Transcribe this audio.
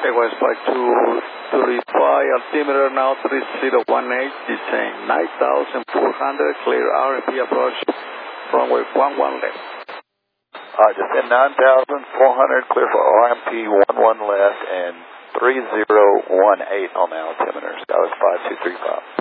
West 5235, altimeter now 3018, descend 9,400, clear RFP approach, runway 11 left. Descend 9,400, clear for RMP 11 left, and 3018 on the altimeter. Skywest 5235.